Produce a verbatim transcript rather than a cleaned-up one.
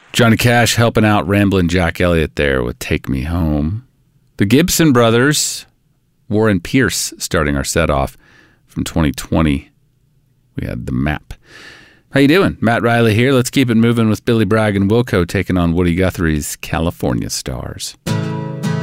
Johnny Cash helping out Ramblin' Jack Elliott there with Take Me Home. The Gibson Brothers, Warren Pierce starting our set off from twenty twenty. We had The Map. How you doing? Matt Riley here. Let's keep it moving with Billy Bragg and Wilco taking on Woody Guthrie's California Stars.